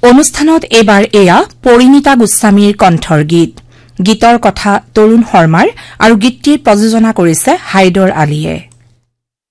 অনুষ্ঠানত এবাৰ এয়া পৰিণীতা গোস্বামীৰ কণ্ঠৰ গীত গীতৰ কথা তৰুণ শৰ্মাৰ আৰু গীতটিৰ প্ৰযোজনা কৰিছে হাইদৰ আলীয়ে